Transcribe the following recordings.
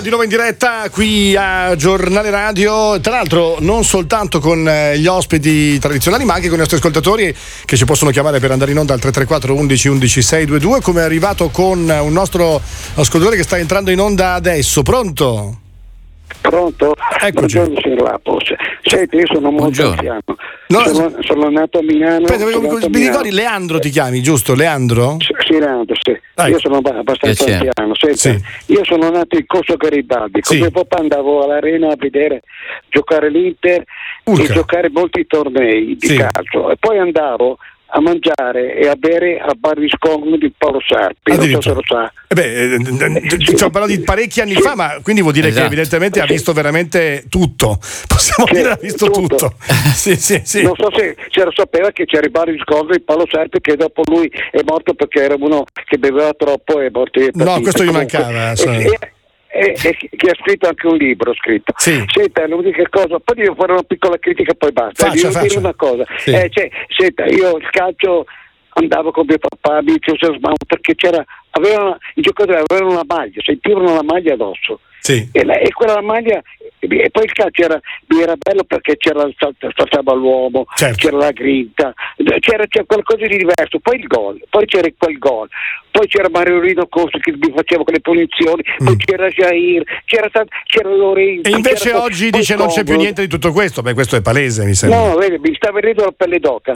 Di nuovo in diretta qui a Giornale Radio, tra l'altro non soltanto con gli ospiti tradizionali ma anche con i nostri ascoltatori che ci possono chiamare per andare in onda al 334 11 11 622, come è arrivato con un nostro ascoltatore che sta entrando in onda adesso. Pronto? Pronto? Eccoci. Buongiorno signor Lapos. Senti, io sono molto anziano. Sono nato a Milano. Aspetta, mi ricordi Leandro ti chiami, giusto? Leandro? Sì, Leandro, sì. Io sono abbastanza anziano. Senti, sì. Io sono nato in Corso Garibaldi. Con mio papà andavo all'arena a vedere giocare l'Inter e giocare molti tornei di calcio. E poi andavo a mangiare e a bere a Bariscon di Paolo Sarpi, non so se lo sa. Ci ho parlato di parecchi anni fa, ma quindi vuol dire che evidentemente ha visto veramente tutto. Possiamo dire ha visto tutto. Sì. Non so se lo sapeva che c'era il Bariscon di Paolo Sarpi, che dopo lui è morto perché era uno che beveva troppo e è morto di epatite. No, questo gli mancava. E che ha scritto anche un libro Sì. Senta, l'unica cosa, poi devo fare una piccola critica, poi basta. Devo dire una cosa. Sì. Senta, io il calcio andavo con mio papà, mi entusiasmavo perché i giocatori avevano una maglia, sentivano la maglia addosso. Sì. E quella maglia, e poi il calcio era bello perché c'era il saltava l'uomo, c'era la grinta, c'era qualcosa di diverso, poi il gol, poi c'era quel gol, poi c'era Mariolino Costa che mi faceva con le punizioni, poi c'era Jair, c'era Lorenzo. E invece oggi dice non c'è più niente di tutto questo. Beh, questo è palese, mi sembra. No, vedi, mi sta venendo la pelle d'oca.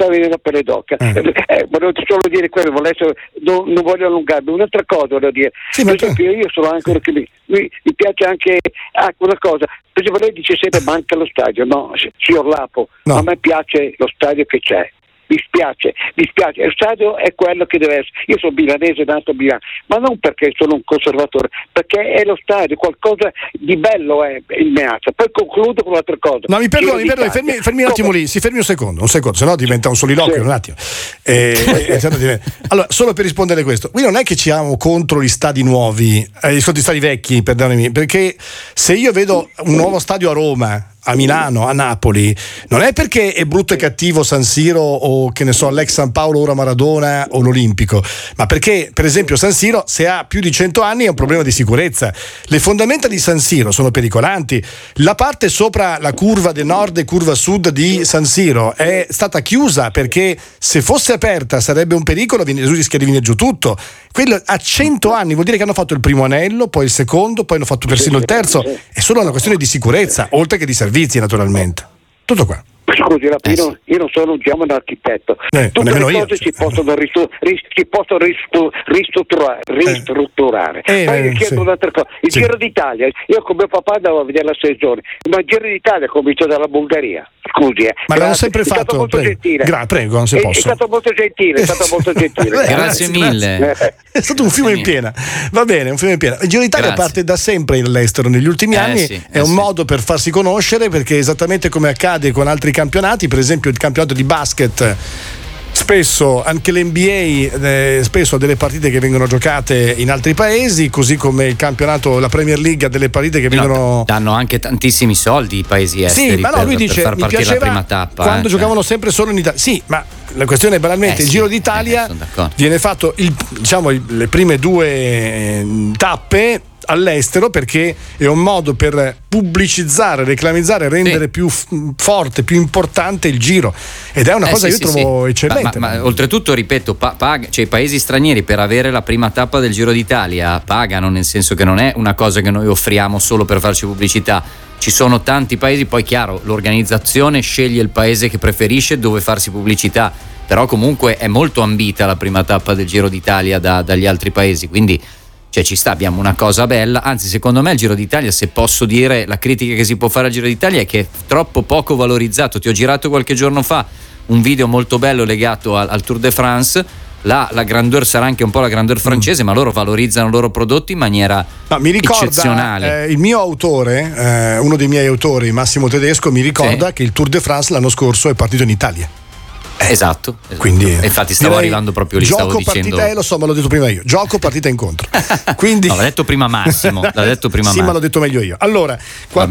Volevo solo dire quello, non voglio allungarmi. Un'altra cosa volevo dire. Per esempio, io sono anche uno che mi piace anche una cosa. Per esempio, lei dice sempre manca lo stadio. No, signor Lapo, a me piace lo stadio che c'è. Mi spiace, lo stadio è quello che deve essere. Io sono milanese, nato a Milano, ma non perché sono un conservatore, perché è lo stadio, qualcosa di bello è il Meazza. Poi concludo con un'altra cosa. No, mi perdoni, fermi un attimo lì, si fermi un secondo, sennò diventa un soliloquio, un attimo. Allora, solo per rispondere a questo, qui non è che ci siamo contro gli stadi nuovi, gli stadi vecchi, perdonami, perché se io vedo un nuovo stadio a Roma, a Milano, a Napoli, non è perché è brutto e cattivo San Siro o che ne so l'ex San Paolo, ora Maradona o l'Olimpico, ma perché per esempio San Siro, se ha più di 100 anni, è un problema di sicurezza. Le fondamenta di San Siro sono pericolanti, la parte sopra la curva del nord e curva sud di San Siro è stata chiusa perché se fosse aperta sarebbe un pericolo, rischia di venire giù tutto. Quello a 100 anni vuol dire che hanno fatto il primo anello, poi il secondo, poi hanno fatto persino il terzo. È solo una questione di sicurezza, oltre che di servizi, naturalmente. Tutto qua. Scusi, io non sono un giovane architetto. Tutte le cose si possono ristrutturare. Poi chiedo un'altra cosa. Il Giro d'Italia, io con mio papà andavo a vedere la 6 giorni, ma il Giro d'Italia comincia dalla Bulgaria. Scusi, ma l'hanno sempre fatto. È stato molto gentile. Prego, non si posso. È stato molto gentile. Grazie mille. È stato un fiume in piena. Va bene, un fiume in piena. Il Giro d'Italia parte da sempre all'estero negli ultimi anni. È un modo per farsi conoscere, perché esattamente come accade con altri campionati, per esempio il campionato di basket, spesso anche l'NBA spesso ha delle partite che vengono giocate in altri paesi, così come il campionato, la Premier League ha delle partite che vengono. Danno anche tantissimi soldi i paesi esteri. Sì, ma no, lui dice per far mi partire piaceva la prima tappa quando giocavano sempre solo in Italia. Sì, ma la questione è banalmente il Giro d'Italia viene fatto le prime 2 tappe all'estero perché è un modo per pubblicizzare, reclamizzare, rendere più forte, più importante il Giro, ed è una cosa che io trovo eccellente. Ma oltretutto, ripeto, cioè, i paesi stranieri per avere la prima tappa del Giro d'Italia pagano, nel senso che non è una cosa che noi offriamo solo per farci pubblicità. Ci sono tanti paesi, poi chiaro, l'organizzazione sceglie il paese che preferisce dove farsi pubblicità, però comunque è molto ambita la prima tappa del Giro d'Italia dagli altri paesi, quindi ci sta, abbiamo una cosa bella. Anzi, secondo me il Giro d'Italia, se posso dire, la critica che si può fare al Giro d'Italia è che è troppo poco valorizzato. Ti ho girato qualche giorno fa un video molto bello legato al Tour de France. La grandeur sarà anche un po' la grandeur francese, ma loro valorizzano i loro prodotti in maniera eccezionale. Il mio autore, uno dei miei autori, Massimo Tedesco, mi ricorda che il Tour de France l'anno scorso è partito in Italia. Esatto. Quindi infatti stavo arrivando proprio lì, stavo dicendo. Partita, lo so, ma l'ho detto prima io. Gioco, partita, incontro. Quindi l'ha detto prima Massimo. Sì, ma l'ho detto meglio io. Allora,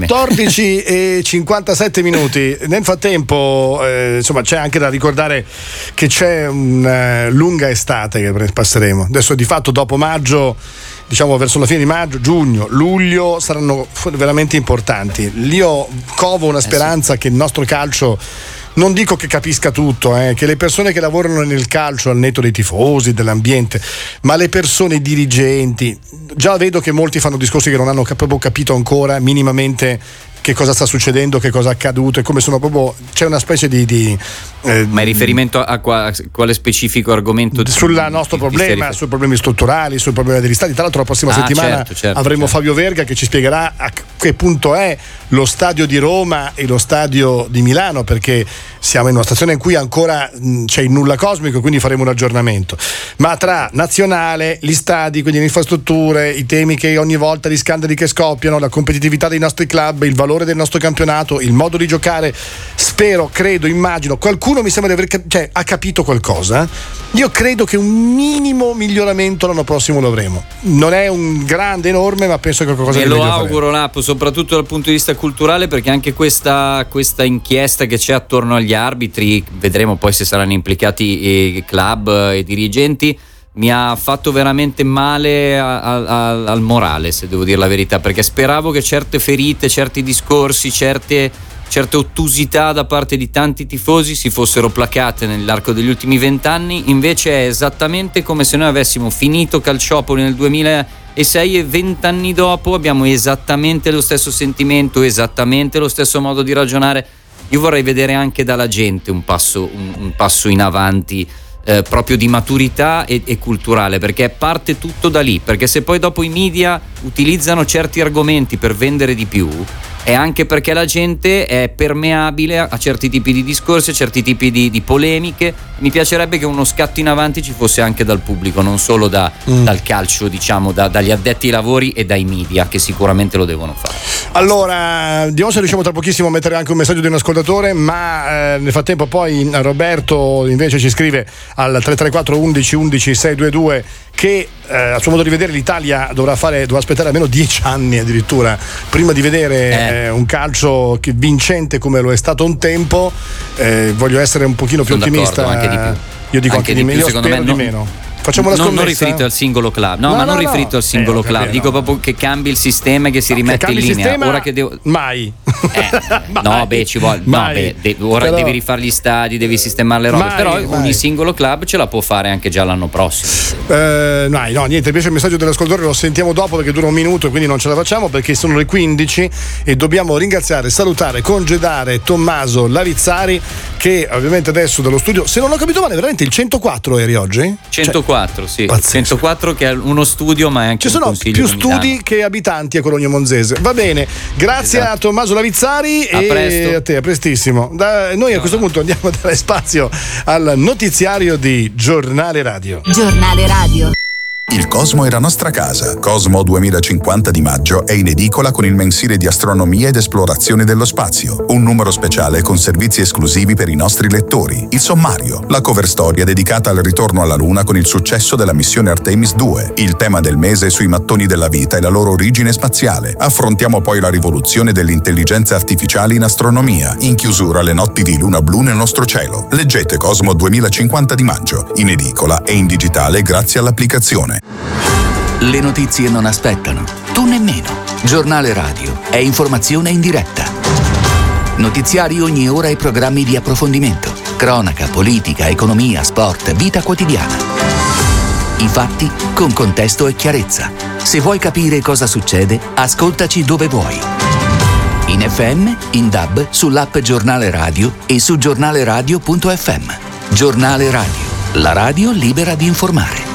14 e 57 minuti. Nel frattempo, insomma, c'è anche da ricordare che c'è una lunga estate che passeremo. Adesso di fatto dopo maggio diciamo verso la fine di maggio, giugno, luglio saranno veramente importanti. Io covo una speranza che il nostro calcio, non dico che capisca tutto, che le persone che lavorano nel calcio, al netto dei tifosi, dell'ambiente, ma le persone, i dirigenti, già vedo che molti fanno discorsi che non hanno proprio capito ancora minimamente che cosa sta succedendo, che cosa è accaduto, e come sono proprio, c'è una specie di ma è riferimento a quale specifico argomento? Sul nostro problema, sui problemi strutturali, sul problema degli stadi. Tra l'altro la prossima settimana avremo Fabio Verga che ci spiegherà a che punto è lo stadio di Roma e lo stadio di Milano, perché siamo in una stazione in cui ancora c'è il nulla cosmico, quindi faremo un aggiornamento. Ma tra nazionale, gli stadi, quindi le infrastrutture, i temi che ogni volta, gli scandali che scoppiano, la competitività dei nostri club, il valore del nostro campionato, il modo di giocare, spero, credo, immagino, qualcuno mi sembra di aver ha capito qualcosa. Io credo che un minimo miglioramento l'anno prossimo lo avremo. Non è un grande, enorme, ma penso che qualcosa di meglio faremo. E lo auguro, Lapo, soprattutto dal punto di vista culturale, perché anche questa inchiesta che c'è attorno agli arbitri, vedremo poi se saranno implicati i club e i dirigenti, mi ha fatto veramente male al morale, se devo dire la verità, perché speravo che certe ferite, certi discorsi, certe ottusità da parte di tanti tifosi si fossero placate nell'arco degli ultimi 20 anni. Invece è esattamente come se noi avessimo finito Calciopoli nel 2006 e 20 anni dopo abbiamo esattamente lo stesso sentimento, esattamente lo stesso modo di ragionare. Io vorrei vedere anche dalla gente un passo in avanti, proprio di maturità e culturale, perché parte tutto da lì. Perché se poi dopo i media utilizzano certi argomenti per vendere di più, è anche perché la gente è permeabile a certi tipi di discorsi, a certi tipi di polemiche. Mi piacerebbe che uno scatto in avanti ci fosse anche dal pubblico, non solo dal calcio, diciamo, dagli addetti ai lavori e dai media, che sicuramente lo devono fare. Allora, vediamo se riusciamo tra pochissimo a mettere anche un messaggio di un ascoltatore, ma nel frattempo poi Roberto invece ci scrive al 334 11 11 622 che a suo modo di vedere l'Italia dovrà aspettare almeno 10 anni addirittura prima di vedere un calcio vincente come lo è stato un tempo. Voglio essere un pochino più ottimista, anche di più. Io dico anche di meno, io spero di meno. Facciamo una scommessa? Non riferito al singolo club, non riferito al singolo club, dico proprio che cambi il sistema e che si rimette in linea. Ora che mai. Ci vuole. Ora devi rifare gli stadi, devi sistemare le robe. Però ogni singolo club ce la può fare anche già l'anno prossimo. Niente, invece il messaggio dell'ascoltatore lo sentiamo dopo, perché dura un minuto e quindi non ce la facciamo, perché sono le 15 e dobbiamo ringraziare, salutare, congedare Tommaso Lavizzari, che ovviamente adesso dallo studio, se non ho capito male, veramente il 104 eri oggi? 104, sì. Pazzesco. 104 che è uno studio, ma è anche un consiglio. Ci sono più studi che abitanti a Cologno Monzese. Va bene, grazie a Tommaso Lavizzari e a te, a prestissimo. Noi a questo punto andiamo a dare spazio al notiziario di Giornale Radio. Giornale Radio. Il Cosmo è la nostra casa. Cosmo 2050 di maggio è in edicola con il mensile di astronomia ed esplorazione dello spazio. Un numero speciale con servizi esclusivi per i nostri lettori. Il sommario, la cover storia dedicata al ritorno alla Luna con il successo della missione Artemis 2. Il tema del mese sui mattoni della vita e la loro origine spaziale. Affrontiamo poi la rivoluzione dell'intelligenza artificiale in astronomia. In chiusura le notti di luna blu nel nostro cielo. Leggete Cosmo 2050 di maggio. In edicola e in digitale grazie all'applicazione. Le notizie non aspettano, tu nemmeno. Giornale Radio è informazione in diretta. Notiziari ogni ora e programmi di approfondimento. Cronaca, politica, economia, sport, vita quotidiana. I fatti con contesto e chiarezza. Se vuoi capire cosa succede, ascoltaci dove vuoi. In FM, in DAB, sull'app Giornale Radio e su giornaleradio.fm. Giornale Radio, la radio libera di informare.